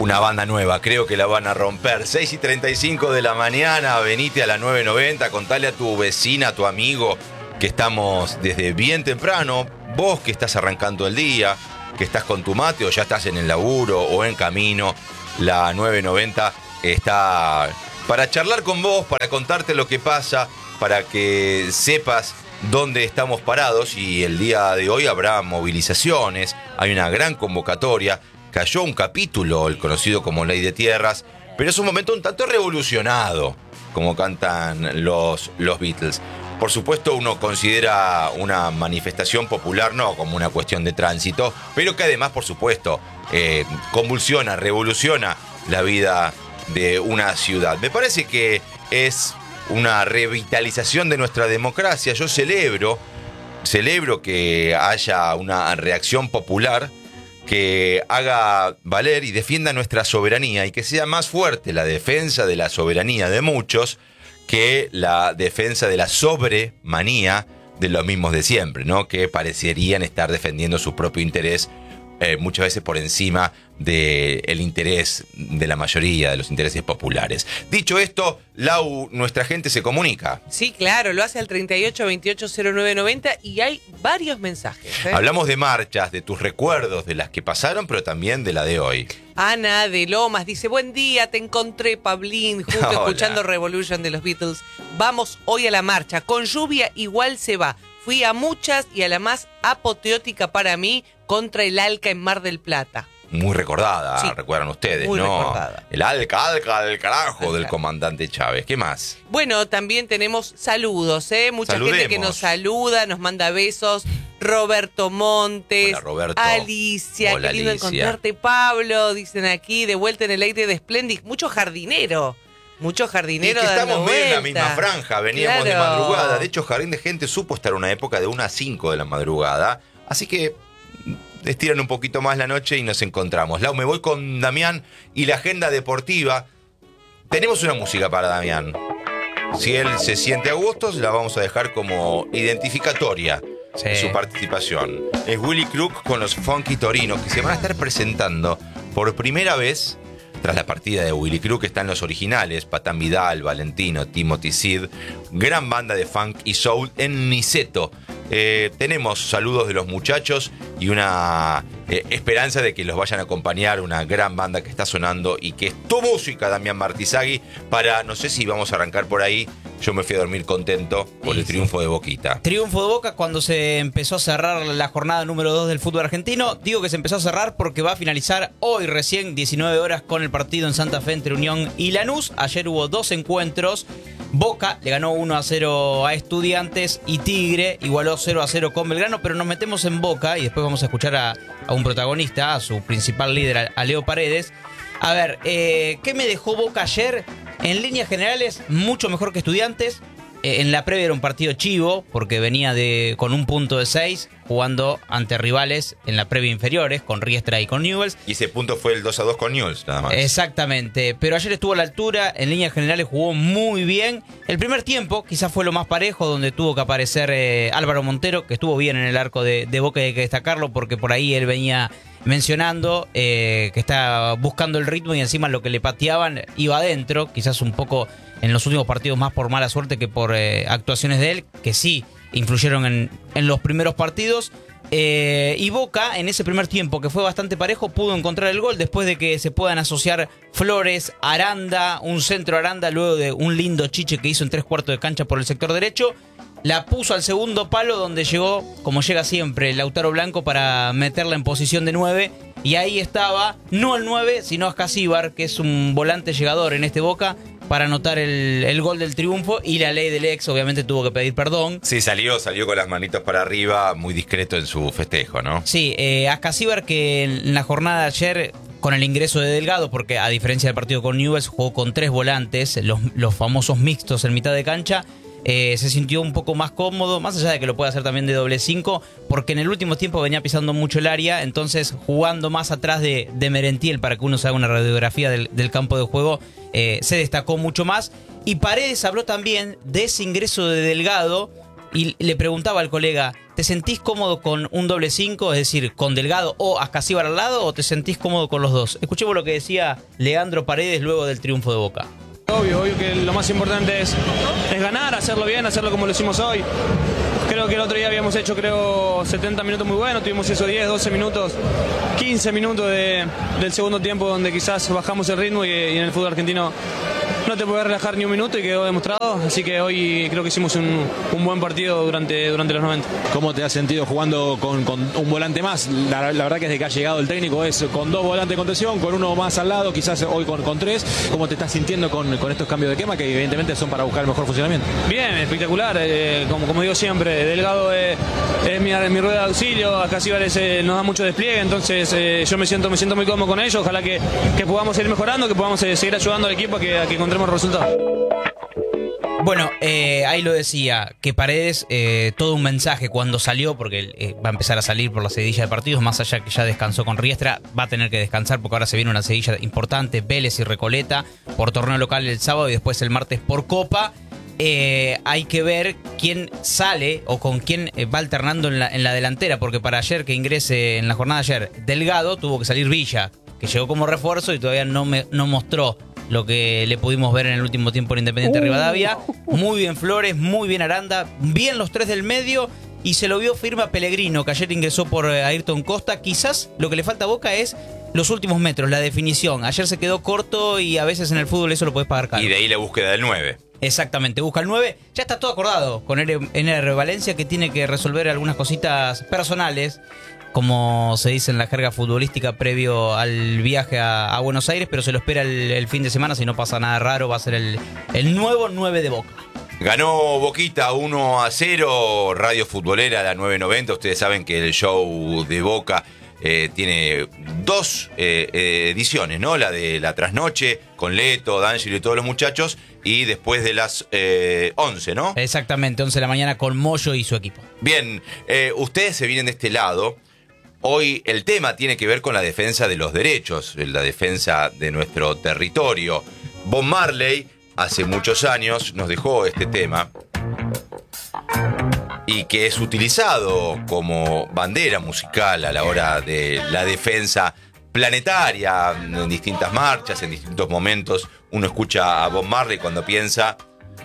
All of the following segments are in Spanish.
una banda nueva, creo que la van a romper. 6:35 de la mañana, venite a la 990, contale a tu vecina, a tu amigo, que estamos desde bien temprano. Vos que estás arrancando el día, que estás con tu mate o ya estás en el laburo o en camino, la 990 está para charlar con vos, para contarte lo que pasa, para que sepas dónde estamos parados. Y el día de hoy habrá movilizaciones, hay una gran convocatoria. Cayó un capítulo, el conocido como Ley de Tierras, pero es un momento un tanto revolucionado, como cantan los Beatles. Por supuesto, uno considera una manifestación popular no como una cuestión de tránsito, pero que además, por supuesto, convulsiona, revoluciona la vida de una ciudad. Me parece que es una revitalización de nuestra democracia. Yo celebro que haya una reacción popular que haga valer y defienda nuestra soberanía y que sea más fuerte la defensa de la soberanía de muchos que la defensa de la sobremanía de los mismos de siempre, ¿no? Que parecerían estar defendiendo su propio interés muchas veces por encima del interés de la mayoría, de los intereses populares. Dicho esto, Lau, nuestra gente se comunica. Sí, claro, lo hace al 38280990 y hay varios mensajes. Hablamos de marchas, de tus recuerdos, de las que pasaron, pero también de la de hoy. Ana de Lomas dice: buen día, te encontré, Pablín, justo escuchando Revolution de los Beatles. Vamos hoy a la marcha, con lluvia igual se va. Fui a muchas y a la más apoteótica para mí, contra el ALCA en Mar del Plata. Muy recordada, sí, recuerdan ustedes, muy ¿no? Recordada. El ALCA del carajo del comandante Chávez. ¿Qué más? Bueno, también tenemos saludos, mucha Saludemos. gente que nos saluda, nos manda besos. Roberto Montes. Hola, Roberto. Alicia, hola, qué lindo Alicia. encontrarte, Pablo, dicen aquí, de vuelta en el aire de Splendid. Mucho jardinero. Muchos jardineros. Y que estamos medio en la vuelta. misma franja, veníamos de Claro. madrugada. De hecho, Jardín de Gente supo estar una época de 1 a 5 de la madrugada. Así que estiran un poquito más la noche y nos encontramos. Lau, me voy con Damián y la agenda deportiva. Tenemos una música para Damián. Si él se siente a gusto, la vamos a dejar como identificatoria de su participación. Es Willy Crook con los Funky Torinos, que se van a estar presentando por primera vez. Tras la partida de Willy Crook están los originales, Patán Vidal, Valentino, Timothy Sid, gran banda de funk y soul en Niceto. Tenemos saludos de los muchachos y una esperanza de que los vayan a acompañar una gran banda que está sonando y que es tu música, Damián Martizagui, para, no sé si vamos a arrancar por ahí. Yo me fui a dormir contento por el triunfo de Boquita. Triunfo de Boca cuando se empezó a cerrar la jornada número 2 del fútbol argentino. Digo que se empezó a cerrar porque va a finalizar hoy recién 19 horas con el partido en Santa Fe entre Unión y Lanús. Ayer hubo 2 encuentros. Boca le ganó 1-0 a Estudiantes y Tigre igualó 0-0 con Belgrano, pero nos metemos en Boca y después vamos a escuchar a un protagonista, a su principal líder, a Leo Paredes. A ver, ¿qué me dejó Boca ayer? En líneas generales, mucho mejor que Estudiantes. En la previa era un partido chivo, porque venía con un punto de 6, jugando ante rivales en la previa inferiores, con Riestra y con Newell's. Y ese punto fue el 2-2 con Newell's, nada más. Exactamente, pero ayer estuvo a la altura, en líneas generales jugó muy bien. El primer tiempo quizás fue lo más parejo, donde tuvo que aparecer Álvaro Montero, que estuvo bien en el arco de Boca y hay que destacarlo, porque por ahí él venía mencionando que está buscando el ritmo y encima lo que le pateaban iba adentro, quizás un poco en los últimos partidos más por mala suerte que por actuaciones de él, que sí influyeron en los primeros partidos. Y Boca, en ese primer tiempo, que fue bastante parejo, pudo encontrar el gol después de que se puedan asociar Flores, Aranda, un centro Aranda, luego de un lindo chiche que hizo en 3/4 de cancha por el sector derecho. La puso al segundo palo, donde llegó, como llega siempre, Lautaro Blanco para meterla en posición de 9. Y ahí estaba, no el 9, sino Ascasíbar, que es un volante llegador en este Boca, para anotar el gol del triunfo. Y la ley del ex, obviamente, tuvo que pedir perdón. Sí, salió con las manitos para arriba, muy discreto en su festejo, ¿no? Sí, Ascasíbar, que en la jornada de ayer, con el ingreso de Delgado, porque a diferencia del partido con Newell's, jugó con 3 volantes, los famosos mixtos en mitad de cancha. Se sintió un poco más cómodo, más allá de que lo puede hacer también de doble 5, porque en el último tiempo venía pisando mucho el área, entonces jugando más atrás de Merentiel, para que uno se haga una radiografía del campo de juego, se destacó mucho más. Y Paredes habló también de ese ingreso de Delgado, y le preguntaba al colega, ¿te sentís cómodo con un doble 5, es decir, con Delgado o Ascasíbar al lado, o te sentís cómodo con los dos? Escuchemos lo que decía Leandro Paredes luego del triunfo de Boca. Obvio que lo más importante es ganar, hacerlo bien, hacerlo como lo hicimos hoy. Creo que el otro día habíamos hecho, 70 minutos muy buenos, tuvimos esos 10, 12 minutos, 15 minutos del segundo tiempo donde quizás bajamos el ritmo y en el fútbol argentino no te puedes relajar ni un minuto y quedó demostrado, así que hoy creo que hicimos un buen partido durante los 90. ¿Cómo te has sentido jugando con un volante más? La verdad que desde que ha llegado el técnico es con 2 volantes de contención, con uno más al lado, quizás hoy con 3. ¿Cómo te estás sintiendo con estos cambios de esquema que evidentemente son para buscar el mejor funcionamiento? Bien, espectacular, como digo siempre, Delgado es mi rueda de auxilio, Ascasíbar nos da mucho despliegue, entonces yo me siento muy cómodo con ellos, ojalá que podamos seguir mejorando, que podamos seguir ayudando al equipo a que encontremos resultados. Bueno, ahí lo decía, que Paredes, todo un mensaje cuando salió, porque va a empezar a salir por la seguidilla de partidos, más allá que ya descansó con Riestra, va a tener que descansar porque ahora se viene una seguidilla importante, Vélez y Recoleta, por torneo local el sábado y después el martes por Copa. Hay que ver quién sale o con quién va alternando en la delantera, porque para ayer que ingrese en la jornada de ayer Delgado, tuvo que salir Villa, que llegó como refuerzo y todavía no mostró lo que le pudimos ver en el último tiempo en Independiente Rivadavia. Muy bien Flores, muy bien Aranda, bien los 3 del medio, y se lo vio firme a Pellegrino, que ayer ingresó por Ayrton Costa. Quizás lo que le falta a Boca es los últimos metros, la definición. Ayer se quedó corto y a veces en el fútbol eso lo podés pagar caro. Y de ahí la búsqueda del 9. Exactamente, busca el 9. Ya está todo acordado con NR Valencia, que tiene que resolver algunas cositas personales, como se dice en la jerga futbolística, previo al viaje a Buenos Aires, pero se lo espera el fin de semana. Si no pasa nada raro, va a ser el nuevo 9 de Boca. Ganó Boquita 1-0, Radio Futbolera, la 990. Ustedes saben que el show de Boca tiene 2 ediciones, ¿no? La de la trasnoche, con Leto, D'Angelo y todos los muchachos, y después de las 11, ¿no? Exactamente, 11 de la mañana con Moyo y su equipo. Bien, ustedes se vienen de este lado. Hoy el tema tiene que ver con la defensa de los derechos, la defensa de nuestro territorio. Bob Marley hace muchos años nos dejó este tema, y que es utilizado como bandera musical a la hora de la defensa planetaria, en distintas marchas, en distintos momentos. Uno escucha a Bob Marley cuando piensa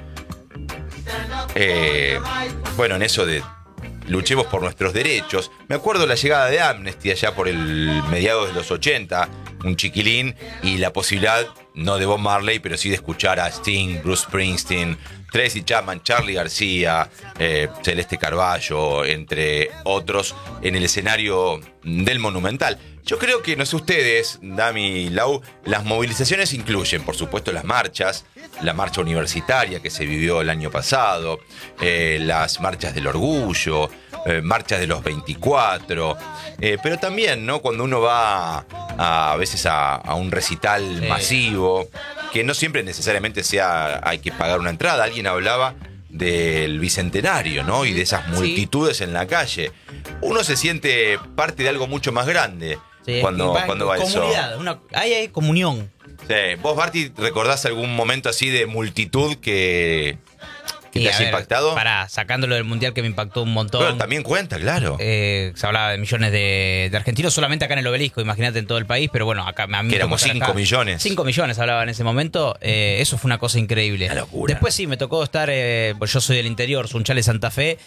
en eso de luchemos por nuestros derechos. Me acuerdo la llegada de Amnesty allá por el mediados de los 80, un chiquilín, y la posibilidad, no de Bob Marley, pero sí de escuchar a Sting, Bruce Springsteen, Tracy Chapman, Charly García, Celeste Carballo, entre otros, en el escenario del Monumental. Yo creo que, no sé ustedes, Dami, Lau, las movilizaciones incluyen, por supuesto, las marchas, la marcha universitaria que se vivió el año pasado, las marchas del orgullo, marchas de los 24, pero también, ¿no? Cuando uno va a veces a un recital masivo, que no siempre necesariamente hay que pagar una entrada. Alguien hablaba del Bicentenario, ¿no? Y de esas multitudes en la calle. Uno se siente parte de algo mucho más grande cuando va eso. Comunidad, hay comunión. Sí. ¿Vos, Barty, recordás algún momento así de multitud que te haya impactado? Sacándolo del Mundial, que me impactó un montón. Pero también cuenta, claro. Se hablaba de millones de argentinos solamente acá en el Obelisco, imagínate en todo el país, pero bueno, acá a mí que éramos 5 millones. 5 millones hablaba en ese momento. Eso fue una cosa increíble. Una locura. Después sí, me tocó estar, pues yo soy del interior, Sunchales, Santa Fe.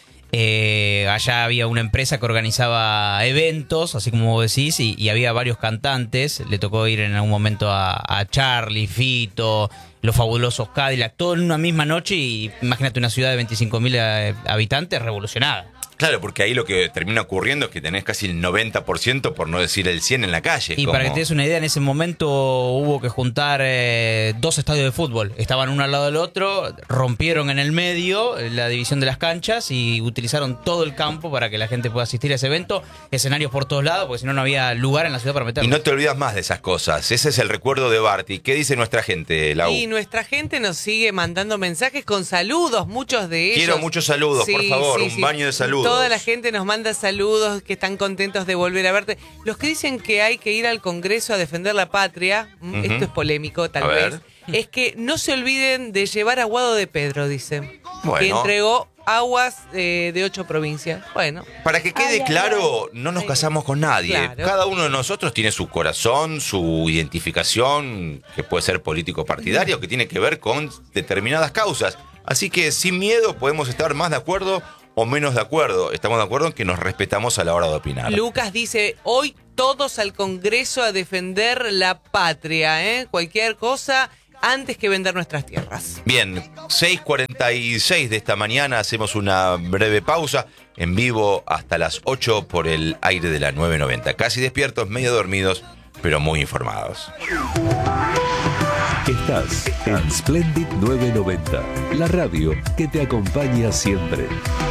Allá había una empresa que organizaba eventos, así como vos decís, y había varios cantantes. Le tocó ir en algún momento a Charly, Fito, Los Fabulosos Cadillac, todo en una misma noche. Y imagínate una ciudad de 25.000 habitantes revolucionada. Claro, porque ahí lo que termina ocurriendo es que tenés casi el 90%, por no decir el 100%, en la calle. Y para que te des una idea, en ese momento hubo que juntar 2 estadios de fútbol. Estaban uno al lado del otro, rompieron en el medio la división de las canchas y utilizaron todo el campo para que la gente pueda asistir a ese evento. Escenarios por todos lados, porque si no, no había lugar en la ciudad para meterlo. Y no te olvidas más de esas cosas. Ese es el recuerdo de Barty. ¿Qué dice nuestra gente, Lau? Y nuestra gente nos sigue mandando mensajes con saludos, muchos de ellos. Quiero muchos saludos, por favor, un baño de saludos. Toda la gente nos manda saludos, que están contentos de volver a verte. Los que dicen que hay que ir al Congreso a defender la patria, esto es polémico tal vez, es que no se olviden de llevar aguado de Pedro, dice. Bueno. Que entregó aguas de 8 provincias. Bueno. Para que quede claro, no nos casamos con nadie. Claro. Cada uno de nosotros tiene su corazón, su identificación, que puede ser político partidario, que tiene que ver con determinadas causas. Así que sin miedo podemos estar más de acuerdo o menos de acuerdo. Estamos de acuerdo en que nos respetamos a la hora de opinar. Lucas dice, hoy todos al Congreso a defender la patria, ¿eh? Cualquier cosa antes que vender nuestras tierras. Bien, 6:46 de esta mañana, hacemos una breve pausa en vivo hasta las 8 por el aire de la 990. Casi despiertos, medio dormidos, pero muy informados. Estás en Splendid 990, la radio que te acompaña siempre.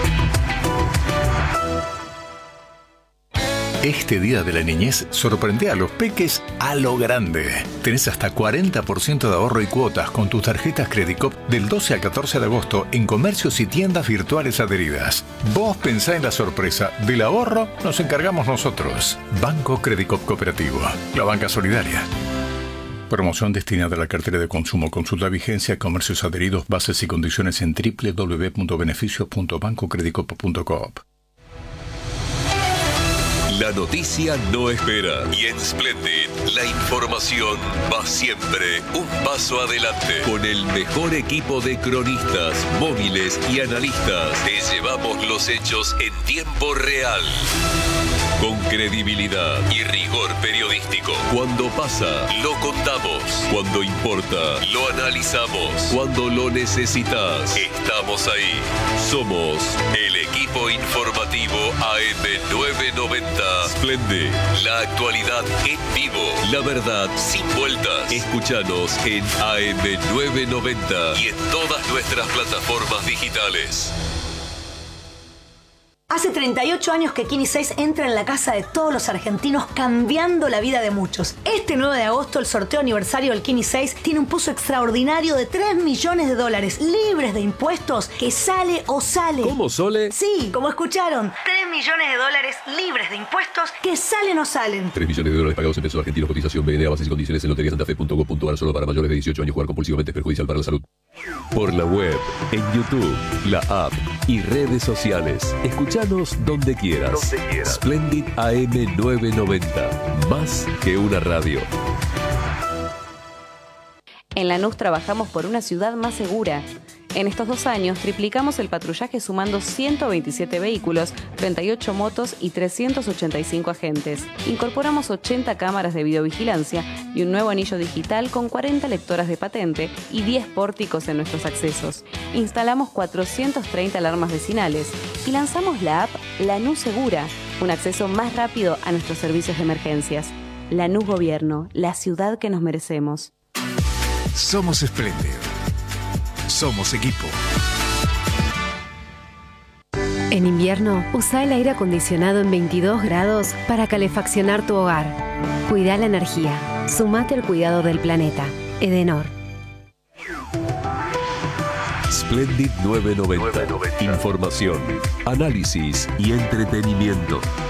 Este Día de la Niñez sorprende a los peques a lo grande. Tenés hasta 40% de ahorro y cuotas con tus tarjetas Credicop del 12 al 14 de agosto en comercios y tiendas virtuales adheridas. Vos pensá en la sorpresa. Del ahorro nos encargamos nosotros. Banco Credicop Cooperativo, la banca solidaria. Promoción destinada a la cartera de consumo. Consulta vigencia, comercios adheridos, bases y condiciones en www.beneficios.bancocredicop.coop. La noticia no espera y en Splendid la información va siempre un paso adelante. Con el mejor equipo de cronistas, móviles y analistas, te llevamos los hechos en tiempo real. Con credibilidad y rigor periodístico. Cuando pasa, lo contamos. Cuando importa, lo analizamos. Cuando lo necesitas, estamos ahí. Somos el equipo informativo AM990. Splendid, la actualidad en vivo. La verdad sin vueltas. Escúchanos en AM990 y en todas nuestras plataformas digitales. Hace 38 años que Kini 6 entra en la casa de todos los argentinos, cambiando la vida de muchos. Este 9 de agosto, el sorteo aniversario del Kini 6 tiene un pozo extraordinario de $3 millones, libres de impuestos, que sale o sale. ¿Cómo, Sole? Sí, como escucharon. $3 millones, libres de impuestos, que salen o salen. $3 millones pagados en pesos argentinos. Cotización BNA, bases y condiciones en loteriasantafe.gov.ar. Solo para mayores de 18 años. Jugar compulsivamente es perjudicial para la salud. Por la web, en YouTube, la app y redes sociales. Escuchanos donde quieras. Splendid AM990. Más que una radio. En Lanús trabajamos por una ciudad más segura. En estos 2 años triplicamos el patrullaje sumando 127 vehículos, 38 motos y 385 agentes. Incorporamos 80 cámaras de videovigilancia y un nuevo anillo digital con 40 lectoras de patente y 10 pórticos en nuestros accesos. Instalamos 430 alarmas vecinales y lanzamos la app Lanús Segura, un acceso más rápido a nuestros servicios de emergencias. Lanús Gobierno, la ciudad que nos merecemos. Somos espléndidos. Somos equipo. En invierno, usa el aire acondicionado en 22 grados para calefaccionar tu hogar. Cuida la energía. Sumate al cuidado del planeta. Edenor. Splendid 990. Información, análisis y entretenimiento.